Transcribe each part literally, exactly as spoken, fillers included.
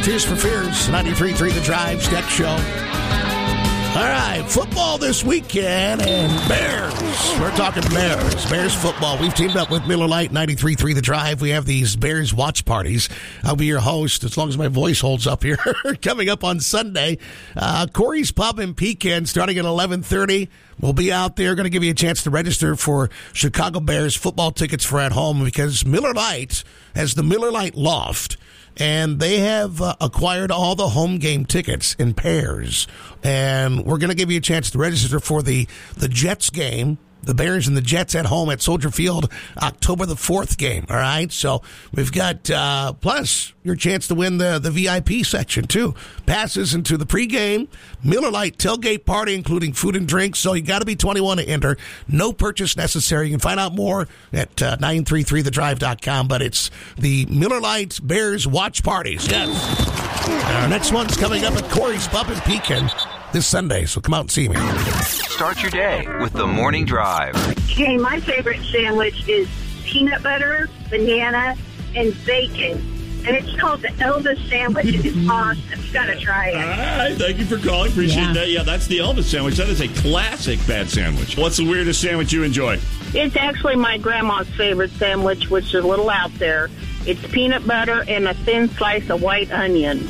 Tears for Fears, ninety-three point three The Drive's next show. All right, football this weekend and Bears. We're talking Bears. Bears football. We've teamed up with Miller Lite, ninety-three point three The Drive. We have these Bears watch parties. I'll be your host as long as my voice holds up here. Coming up on Sunday, uh, Corey's Pub and Pecan starting at eleven thirty. We'll be out there. Going to give you a chance to register for Chicago Bears football tickets for at home because Miller Lite has the Miller Lite Loft. And they have uh, acquired all the home game tickets in pairs. And we're going to give you a chance to register for the, the Jets game, the Bears and the Jets at home at Soldier Field, October the fourth game. All right. So we've got, uh, plus your chance to win the, the V I P section too. Passes into the pregame Miller Lite tailgate party, including food and drinks. So you got to be twenty-one to enter. No purchase necessary. You can find out more at uh, nine three three the drive dot com. But it's the Miller Lite Bears watch parties. Yes. Our next one's coming up at Corey's Pub and Pecan this Sunday. So come out and see me. Start your day with the Morning Drive. Okay, my favorite sandwich is peanut butter, banana, and bacon. And it's called the Elvis sandwich. It's awesome. You got to try it. All right. Thank you for calling. Appreciate Yeah. that. Yeah, that's the Elvis sandwich. That is a classic bad sandwich. What's the weirdest sandwich you enjoy? It's actually my grandma's favorite sandwich, which is a little out there. It's peanut butter and a thin slice of white onion.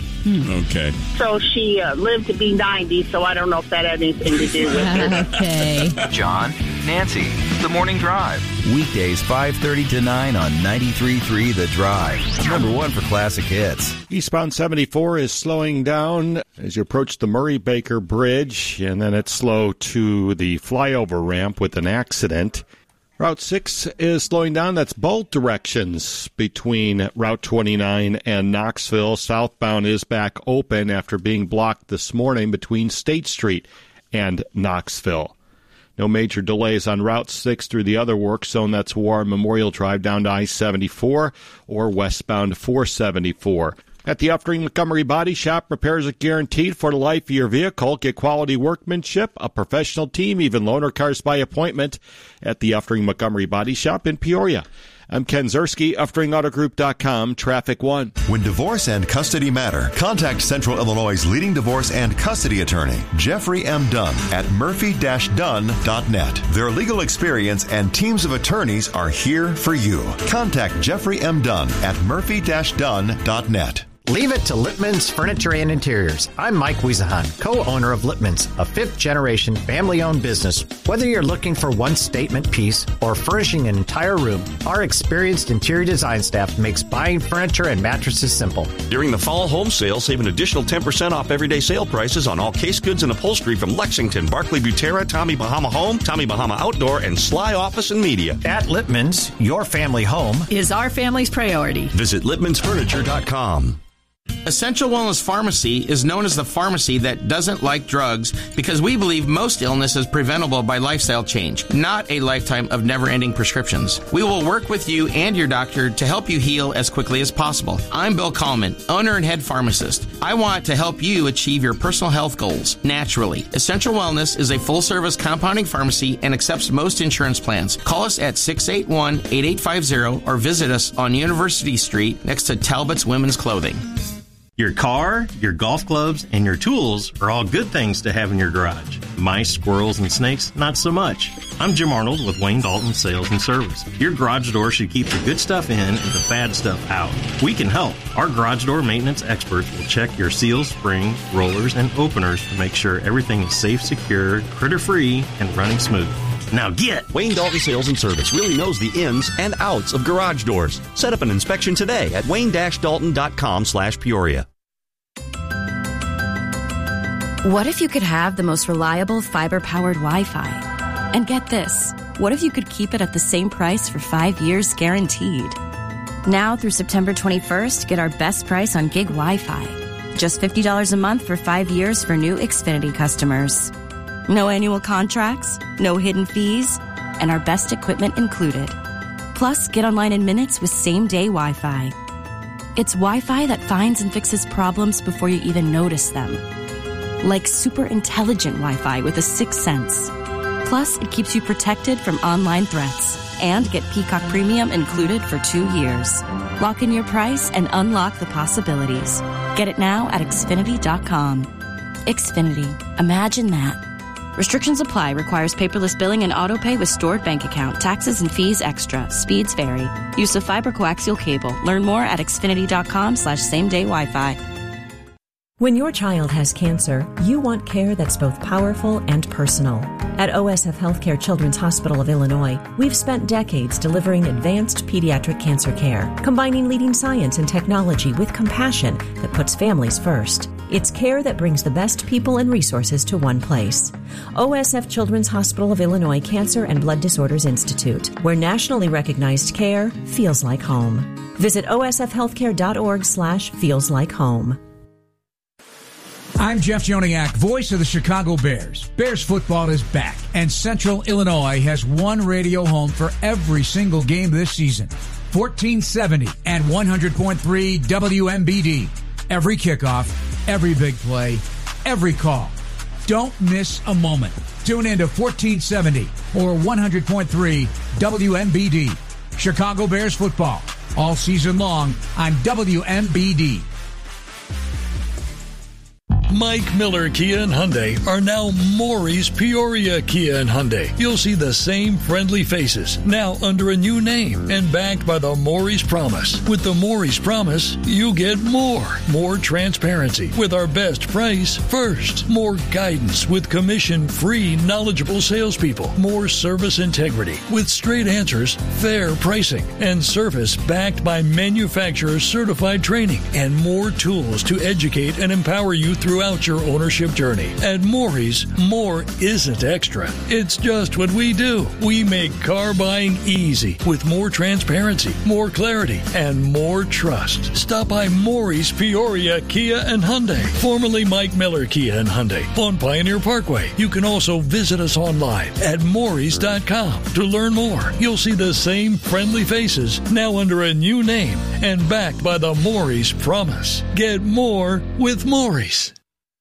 Okay. So she uh, lived to be ninety, so I don't know if that had anything to do with it. Okay. John, Nancy, the Morning Drive. Weekdays five thirty to nine on ninety-three point three The Drive. Number one for classic hits. Eastbound seventy-four is slowing down as you approach the Murray-Baker Bridge, and then it's slow to the flyover ramp with an accident. Route six is slowing down. That's both directions between Route twenty-nine and Knoxville. Southbound is back open after being blocked this morning between State Street and Knoxville. No major delays on Route six through the other work zone. That's War Memorial Drive down to I seventy-four or westbound four seventy-four. At the Uftring Montgomery Body Shop, repairs are guaranteed for the life of your vehicle. Get quality workmanship, a professional team, even loaner cars by appointment at the Uftring Montgomery Body Shop in Peoria. I'm Ken Zerski, Uftring Auto Group dot com, Traffic One. When divorce and custody matter, contact Central Illinois' leading divorce and custody attorney, Jeffrey M. Dunn, at murphy dash dunn dot net. Their legal experience and teams of attorneys are here for you. Contact Jeffrey M. Dunn at murphy dash dunn dot net. Leave it to Littman's Furniture and Interiors. I'm Mike Wiesahan, co-owner of Littman's, a fifth-generation family-owned business. Whether you're looking for one statement piece or furnishing an entire room, our experienced interior design staff makes buying furniture and mattresses simple. During the fall home sale, save an additional ten percent off everyday sale prices on all case goods and upholstery from Lexington, Barclay Butera, Tommy Bahama Home, Tommy Bahama Outdoor, and Sly Office and Media. At Littman's, your family home is our family's priority. Visit Littmans Furniture dot com. Essential Wellness Pharmacy is known as the pharmacy that doesn't like drugs because we believe most illness is preventable by lifestyle change, not a lifetime of never-ending prescriptions. We will work with you and your doctor to help you heal as quickly as possible. I'm Bill Kallman, owner and head pharmacist. I want to help you achieve your personal health goals naturally. Essential Wellness is a full-service compounding pharmacy and accepts most insurance plans. Call us at six eight one, eight eight five zero or visit us on University Street next to Talbot's Women's Clothing. Your car, your golf clubs, and your tools are all good things to have in your garage. Mice, squirrels, and snakes, not so much. I'm Jim Arnold with Wayne Dalton Sales and Service. Your garage door should keep the good stuff in and the bad stuff out. We can help. Our garage door maintenance experts will check your seals, springs, rollers, and openers to make sure everything is safe, secure, critter-free, and running smooth. Now get! Wayne Dalton Sales and Service really knows the ins and outs of garage doors. Set up an inspection today at wayne dash dalton dot com slash Peoria. What if you could have the most reliable fiber-powered Wi-Fi? And get this, what if you could keep it at the same price for five years guaranteed? Now through September twenty-first, get our best price on gig Wi-Fi. Just fifty dollars a month for five years for new Xfinity customers. No annual contracts, no hidden fees, and our best equipment included. Plus, get online in minutes with same-day Wi-Fi. It's Wi-Fi that finds and fixes problems before you even notice them. Like super intelligent Wi-Fi with a sixth sense. Plus, it keeps you protected from online threats. And get Peacock Premium included for two years. Lock in your price and unlock the possibilities. Get it now at Xfinity dot com. Xfinity. Imagine that. Restrictions apply. Requires paperless billing and auto pay with stored bank account. Taxes and fees extra. Speeds vary. Use of fiber coaxial cable. Learn more at Xfinity dot com slash same day Wi-Fi. When your child has cancer, you want care that's both powerful and personal. At O S F Healthcare Children's Hospital of Illinois, we've spent decades delivering advanced pediatric cancer care, combining leading science and technology with compassion that puts families first. It's care that brings the best people and resources to one place. O S F Children's Hospital of Illinois Cancer and Blood Disorders Institute, where nationally recognized care feels like home. Visit osfhealthcare.org slash feels like home. I'm Jeff Joniak, voice of the Chicago Bears. Bears football is back, and Central Illinois has one radio home for every single game this season. fourteen seventy and one hundred point three W M B D. Every kickoff, every big play, every call. Don't miss a moment. Tune in to fourteen seventy or one hundred point three W M B D. Chicago Bears football, all season long on W M B D. Mike Miller Kia and Hyundai are now Maury's Peoria Kia and Hyundai. You'll see the same friendly faces, now under a new name and backed by the Maury's Promise. With the Maury's Promise, you get more. More transparency with our best price first. More guidance with commission-free, knowledgeable salespeople. More service integrity with straight answers, fair pricing, and service backed by manufacturer-certified training. And more tools to educate and empower you through throughout your ownership journey. At Maury's, more isn't extra. It's just what we do. We make car buying easy with more transparency, more clarity, and more trust. Stop by Maury's Peoria Kia and Hyundai, formerly Mike Miller Kia and Hyundai, on Pioneer Parkway. You can also visit us online at Maury's dot com to learn more. You'll see the same friendly faces, now under a new name and backed by the Maury's Promise. Get more with Maury's.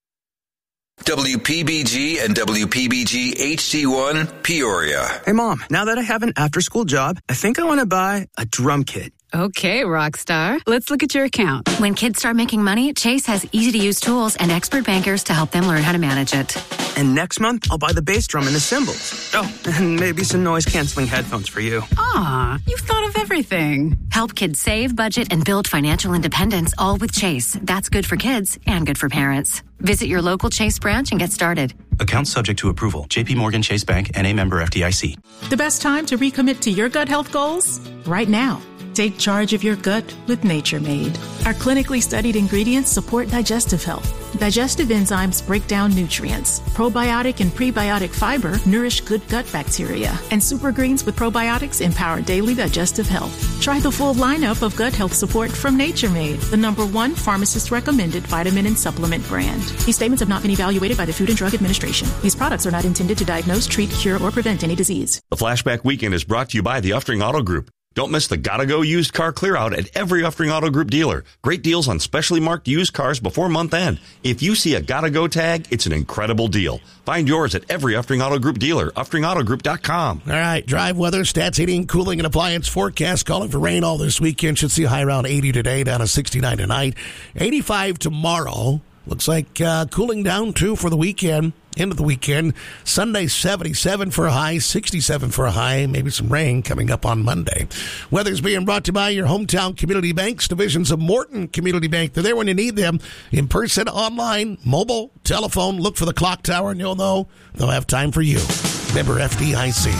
W P B G and W P B G H D one Peoria. Hey, Mom, now that I have an after-school job, I think I want to buy a drum kit. Okay, Rockstar. Let's look at your account. When kids start making money, Chase has easy-to-use tools and expert bankers to help them learn how to manage it. And next month, I'll buy the bass drum and the cymbals. Oh, and maybe some noise-canceling headphones for you. Aw, you've thought of everything. Help kids save, budget, and build financial independence, all with Chase. That's good for kids and good for parents. Visit your local Chase branch and get started. Account subject to approval. J P Morgan Chase Bank, N A member F D I C. The best time to recommit to your gut health goals? Right now. Take charge of your gut with Nature Made. Our clinically studied ingredients support digestive health. Digestive enzymes break down nutrients. Probiotic and prebiotic fiber nourish good gut bacteria. And super greens with probiotics empower daily digestive health. Try the full lineup of gut health support from Nature Made, the number one pharmacist-recommended vitamin and supplement brand. These statements have not been evaluated by the Food and Drug Administration. These products are not intended to diagnose, treat, cure, or prevent any disease. The Flashback Weekend is brought to you by the Uftring Auto Group. Don't miss the Gotta Go used car clear out at every Uftring Auto Group dealer. Great deals on specially marked used cars before month end. If you see a Gotta Go tag, it's an incredible deal. Find yours at every Uftring Auto Group dealer, uftring auto group dot com. All right, drive weather, stats, heating, cooling, and appliance forecast. Calling for rain all this weekend. Should see a high around eighty today, down to sixty-nine tonight. eighty-five tomorrow. Looks like uh, cooling down, too, for the weekend. End of the weekend. Sunday, seventy-seven for a high, sixty-seven for a high. Maybe some rain coming up on Monday. Weather's being brought to you by your hometown community banks, divisions of Morton Community Bank. They're there when you need them, in person, online, mobile, telephone. Look for the clock tower, and you'll know they'll have time for you. Member F D I C.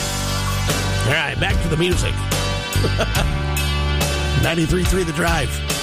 All right, back to the music. ninety-three point three The Drive.